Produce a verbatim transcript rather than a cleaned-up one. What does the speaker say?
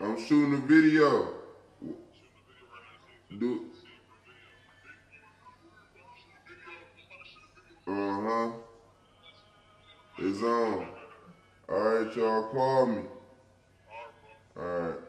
I'm shooting a video. Do. Uh huh. It's on. All right, y'all. Call me. All right.